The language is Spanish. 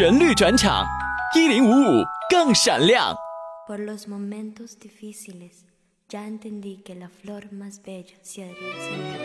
旋律转场，1055更闪亮。 Por los momentos difíciles, ya entendí que la flor más bella se agradece.